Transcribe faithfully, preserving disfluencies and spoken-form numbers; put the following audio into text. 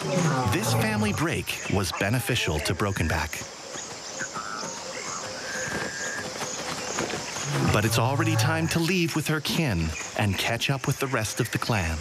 This family break was beneficial to Brokenback. But it's already time to leave with her kin and catch up with the rest of the clan.